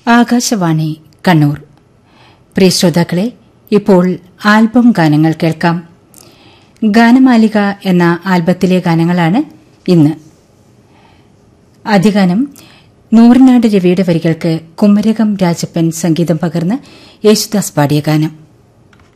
ആകാശവാണി കണ്ണൂർ. പ്രിയ ശ്രോതാക്കളെ, ഇപ്പോൾ ആൽബം ഗാനങ്ങൾ കേൾക്കാം. ഗാനമാലിക എന്ന ആൽബത്തിലെ ഗാനങ്ങളാണ് ഇന്ന്. ആദ്യഗാനം നൂറിനാട് രവിയുടെ വരികൾക്ക് കുമരകം രാജപ്പൻ സംഗീതം പകർന്ന് യേശുദാസ് പാടിയ ഗാനം.